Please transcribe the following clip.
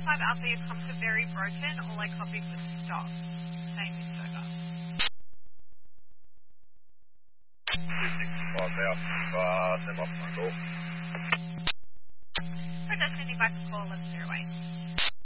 365 Alpha, you've come to very broken. All I copied was stop. Same as Burger. 365 Alpha, send off my door.